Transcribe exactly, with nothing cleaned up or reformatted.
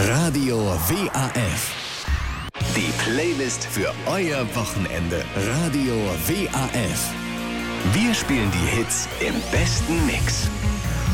Radio W A F. Die Playlist für euer Wochenende. Radio W A F. Wir spielen die Hits im besten Mix.